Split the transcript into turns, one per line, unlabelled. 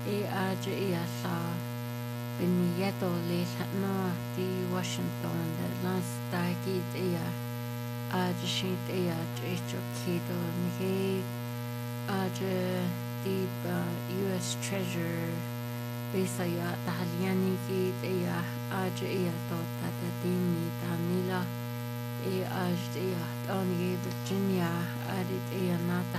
aja la Benito le no di Washington the last dagi aja shit echo kido nige aja di US Treasurer Besaya Tahaliani ki aja to tata dini Danila aja Virginia adit nata